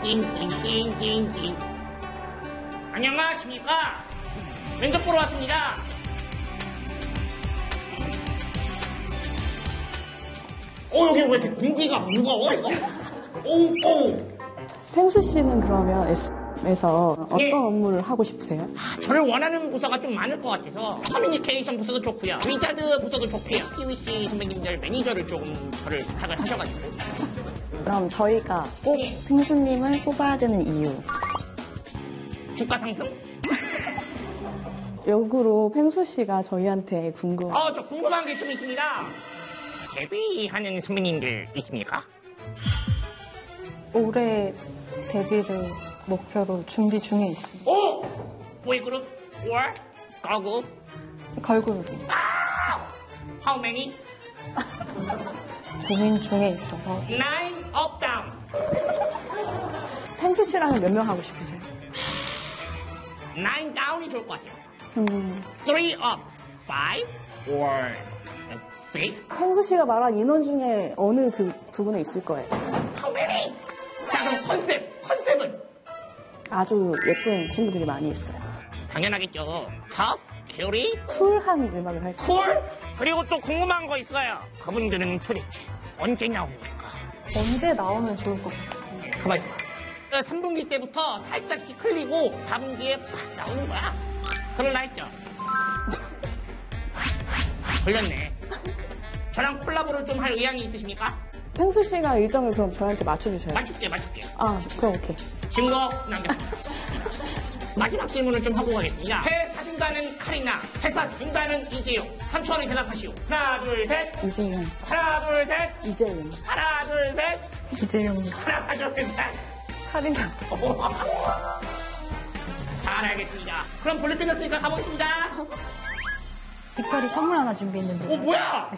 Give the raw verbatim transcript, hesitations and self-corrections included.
띵띵띵띵띵띵. 안녕하십니까? 면접 보러 왔습니다. 어, 여기 왜 이렇게 공기가 무거워, 이거? 오, 오. 펭수 씨는 그러면 에스에서 어떤 예. 업무를 하고 싶으세요? 저를 원하는 부서가 좀 많을 것 같아서 커뮤니케이션 부서도 좋고요. 위자드 부서도 좋고요. 피위씨 선배님들 매니저를 조금 저를 부탁을 하셔가지고. 그럼 저희가 꼭 예. 펭수님을 뽑아야 되는 이유. 주가 상승? 역으로 펭수 씨가 저희한테 궁금. 어, 저 궁금한 게 좀 있습니다. 데뷔하는 선배님들 있습니까? 올해 데뷔를 목표로 준비 중에 있습니다. 오! 보이그룹? or 걸그룹? 걸그룹이 How many? 고민 중에 있어서 Nine up down. 펭수 씨랑은 몇 명 하고 싶으세요? Nine down이 좋을 것 같아요. 음, Three up. Five or six? 펭수 씨가 말한 인원 중에 어느 그 두 분에 있을 거예요. How many? 자, 그럼 컨셉. 컨셉은? 아주 예쁜 친구들이 많이 있어요. 당연하겠죠. Tough, cutie, 쿨한 음악을 할 거예요. cool. 그리고 또 궁금한 거 있어요. 그분들은 도대체 언제 나옵니까? 언제 나오면 좋을 것 같아요. 가만 있어봐. 삼 분기 때부터 살짝씩 흘리고 사 분기에 팍 나오는 거야. 그럴라 했죠? 걸렸네. 저랑 콜라보를 좀 할 의향이 있으십니까? 펭수 씨가 일정을 그럼 저희한테 맞춰주셔요. 맞출게, 맞출게. 아, 그럼 오케이. 증거 남겼습니다. 마지막 질문을 좀 하고 가겠습니다. 회 사진가는 카리나, 회사 중가는 이재용. 삼 초 안에 대답하시오. 하나, 둘, 셋. 이재용. 하나, 둘, 셋. 이재용. 하나, 둘, 셋. 이재용, 하나, 둘, 셋. 카리나. 잘 알겠습니다. 그럼 볼일 끝났으니까 가보겠습니다. 특별히 선물 하나 준비했는데 어, 뭐야?